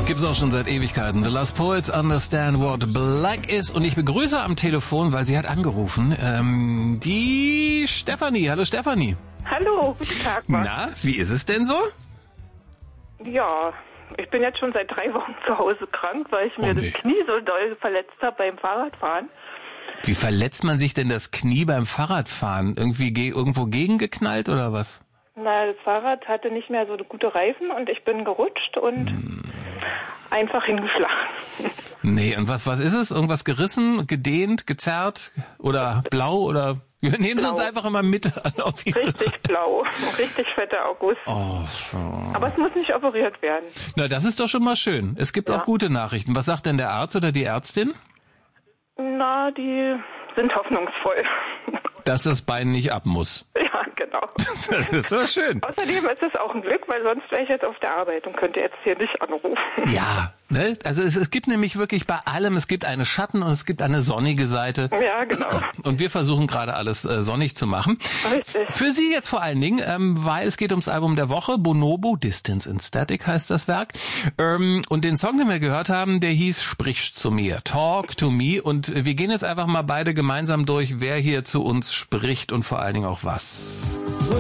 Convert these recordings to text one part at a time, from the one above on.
Gibt's auch schon seit Ewigkeiten. The Lost Poets Understand What Black Is. Und ich begrüße am Telefon, weil sie hat angerufen, die Stefanie. Hallo Stefanie. Hallo, guten Tag. Mann. Na, wie ist es denn so? Ja, ich bin jetzt schon seit 3 Wochen zu Hause krank, weil ich mir das Knie so doll verletzt habe beim Fahrradfahren. Wie verletzt man sich denn das Knie beim Fahrradfahren? Irgendwie irgendwo gegengeknallt oder was? Na, das Fahrrad hatte nicht mehr so gute Reifen und ich bin gerutscht und einfach hingeschlagen. Nee, und was ist es? Irgendwas gerissen, gedehnt, gezerrt oder blau oder... Wir nehmen es uns einfach immer mit an. Richtig blau, richtig fetter August. Oh, so. Aber es muss nicht operiert werden. Na, das ist doch schon mal schön. Es gibt auch gute Nachrichten. Was sagt denn der Arzt oder die Ärztin? Na, die sind hoffnungsvoll. Dass das Bein nicht ab muss. Ja, genau. Das ist doch schön. Außerdem ist es auch ein Glück, weil sonst wäre ich jetzt auf der Arbeit und könnte jetzt hier nicht anrufen. Ja, ne? Also es gibt nämlich wirklich bei allem, es gibt eine Schatten- und es gibt eine sonnige Seite. Ja, genau. Und wir versuchen gerade alles sonnig zu machen. Richtig. Für Sie jetzt vor allen Dingen, weil es geht ums Album der Woche, Bonobo, Distance in Static heißt das Werk. Und den Song, den wir gehört haben, der hieß Sprich zu mir, Talk to Me. Und wir gehen jetzt einfach mal beide gemeinsam durch, wer hier zu uns spricht und vor allen Dingen auch was.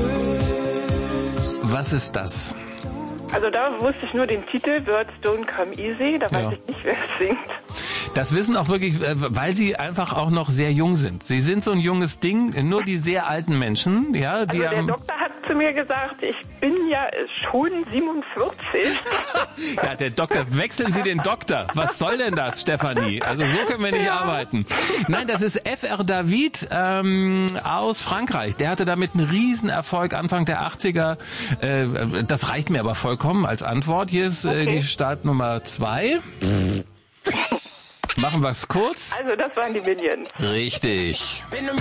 Was ist das? Also da wusste ich nur den Titel, Words Don't Come Easy, da weiß ich nicht, wer es singt. Das wissen auch wirklich, weil sie einfach auch noch sehr jung sind. Sie sind so ein junges Ding, nur die sehr alten Menschen, ja, die also der Doktor hat zu mir gesagt, ich bin ja schon 47. Ja, der Doktor, wechseln Sie den Doktor. Was soll denn das, Stefanie? Also so können wir nicht arbeiten. Nein, das ist F.R. David aus Frankreich. Der hatte damit einen Riesenerfolg Anfang der 80er. Das reicht mir aber vollkommen als Antwort. Hier ist die Startnummer 2. Machen wir es kurz. Also das waren die Minions. Richtig.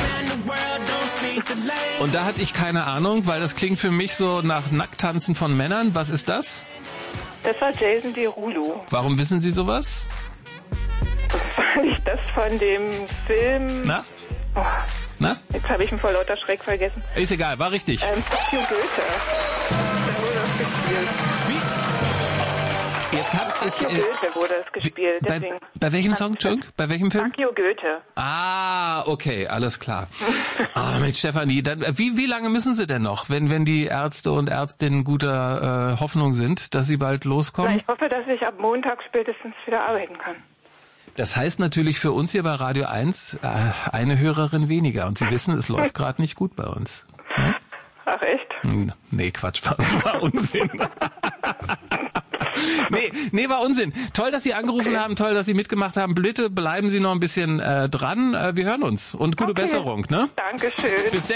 Und da hatte ich keine Ahnung, weil das klingt für mich so nach Nackttanzen von Männern. Was ist das? Das war Jason Derulo. Warum wissen Sie sowas? Weil ich das von dem Film... Na? Oh, Na? jetzt habe ich ihn vor lauter Schreck vergessen. Ist egal, war richtig. Fuck you, Goethe. Da wurde das gespielt. Jetzt hab ich... Fuck you, Goethe wurde das gespielt. Deswegen. Bei welchem Song, Entschuldigung? Bei welchem Film? Fuck you, Goethe. Ah, okay, alles klar. Mit Stefanie, dann, wie lange müssen Sie denn noch, wenn die Ärzte und Ärztinnen guter Hoffnung sind, dass Sie bald loskommen? Ich hoffe, dass ich ab Montag spätestens wieder arbeiten kann. Das heißt natürlich für uns hier bei Radio 1 eine Hörerin weniger. Und Sie wissen, es läuft gerade nicht gut bei uns. Ja? Ach echt? Nee, Quatsch, war Unsinn. Nee, war Unsinn. Toll, dass Sie angerufen haben, toll, dass Sie mitgemacht haben. Bitte bleiben Sie noch ein bisschen dran. Wir hören uns und gute Besserung, ne? Dankeschön. Bis dann.